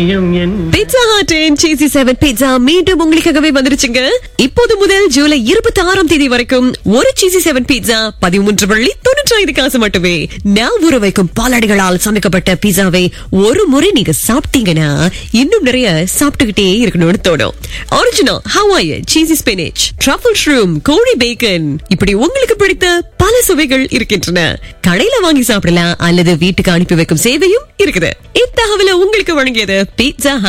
Pizza Hut in Cheesy 7 Pizza மீண்டும் உங்களுக்காகவே வந்துருச்சுங்க. இப்போது முதல் ஜூலை 26ஆம் தேதி வரைக்கும் ஒரு Cheesy 7 Pizza 13.95 காசு மட்டுமே. நான் ஊற வைக்கும் பாலாடைகளால் சமைக்கப்பட்ட பீஸாவை ஒரு முறை நீங்க சாப்பிட்டீங்கன்னா இன்னும் நிறைய சாப்பிட்டுக்கிட்டே இருக்கணும்னு தோணும். Original Hawaiian சீசி spinach, truffle shroom, கோழி பேக்கன், இப்படி உங்களுக்கு பிடித்த பல சுவைகள் இருக்கின்றன. கடையில வாங்கி சாப்பிடலாம் அல்லது வீட்டுக்கு அனுப்பி வைக்கும் சேவையும் இருக்குது. இத்தகவலை உங்களுக்கு வழங்கியது Pizza Hut.